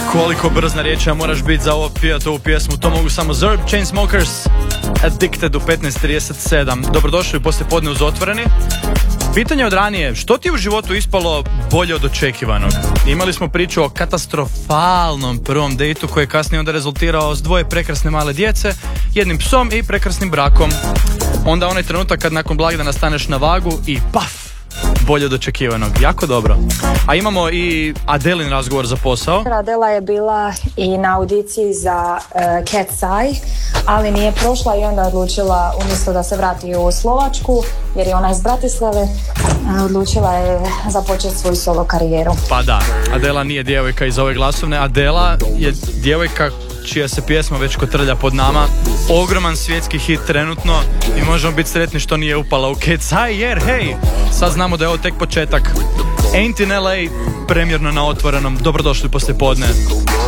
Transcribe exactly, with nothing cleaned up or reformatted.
Koliko brzna riječ moraš biti za ovo pijati ovu pjesmu, to mogu samo Zerb, Chainsmokers, Addicted u petnaest trideset sedam. Dobrodošli u poslijepodne uz Otvoreni. Pitanje od ranije, što ti je u životu ispalo bolje od očekivanog? Imali smo priču o katastrofalnom prvom dejtu koji je kasnije onda rezultirao s dvoje prekrasne male djece, jednim psom i prekrasnim brakom. Onda onaj trenutak kad nakon blagdana staneš na vagu i paf! Bolje od očekivanog, jako dobro. A imamo i Adelin razgovor za posao. Adela je bila i na audiciji za uh, Cat's Eye, ali nije prošla i onda odlučila umjesto da se vrati u Slovačku, jer je ona iz Bratislave, odlučila je započeti svoju solo karijeru. Pa da, Adela nije djevojka iz ove glasovne. Adela je djevojka čija se pjesma već kotrlja pod nama. Ogroman svjetski hit trenutno i možemo biti sretni što nije upala u Cat's Eye, jer hej, sad znamo da je ovo tek početak. Ain't in L A, premjerno na Otvorenom. Dobrodošli poslijepodne.